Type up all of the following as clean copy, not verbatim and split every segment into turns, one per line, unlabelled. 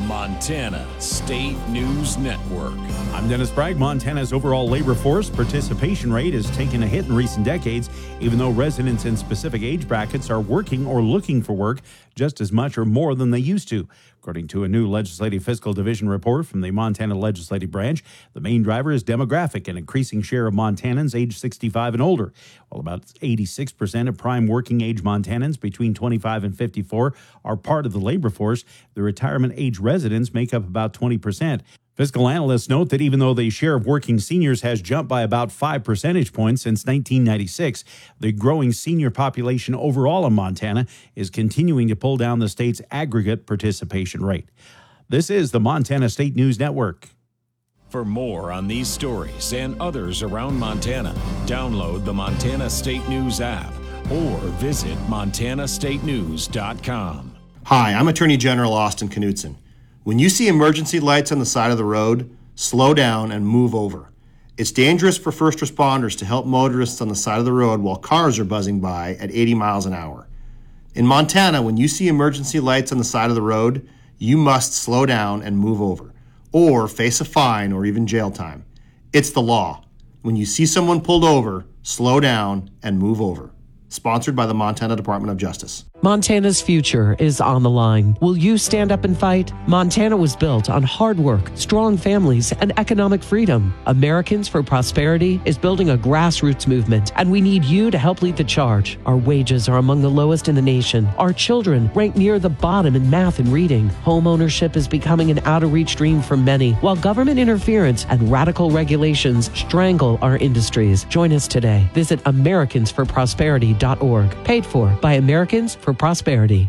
Montana State News Network.
I'm Dennis Bragg. Montana's overall labor force participation rate has taken a hit in recent decades, even though residents in specific age brackets are working or looking for work just as much or more than they used to. According to a new Legislative Fiscal Division report from the Montana Legislative Branch, the main driver is demographic, an increasing share of Montanans age 65 and older. While about 86% of prime working age Montanans between 25 and 54 are part of the labor force, the retirement age residents make up about 20%. Fiscal analysts note that even though the share of working seniors has jumped by about 5 percentage points since 1996, the growing senior population overall in Montana is continuing to pull down the state's aggregate participation rate. This is the Montana State News Network.
For more on these stories and others around Montana, download the Montana State News app or visit montanastatenews.com.
Hi, I'm Attorney General Austin Knudsen. When you see emergency lights on the side of the road, slow down and move over. It's dangerous for first responders to help motorists on the side of the road while cars are buzzing by at 80 miles an hour. In Montana, when you see emergency lights on the side of the road, you must slow down and move over, or face a fine or even jail time. It's the law. When you see someone pulled over, slow down and move over. Sponsored by the Montana Department of Justice.
Montana's future is on the line. Will you stand up and fight? Montana was built on hard work, strong families, and economic freedom. Americans for Prosperity is building a grassroots movement, and we need you to help lead the charge. Our wages are among the lowest in the nation. Our children rank near the bottom in math and reading. Home ownership is becoming an out-of-reach dream for many, while government interference and radical regulations strangle our industries. Join us today. Visit AmericansForProsperity.org. Paid for by Americans for Prosperity.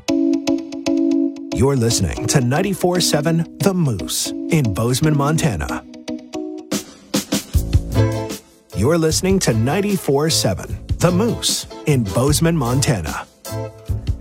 You're listening to 94.7 The Moose in Bozeman, Montana. You're listening to 94.7 The Moose in Bozeman, Montana.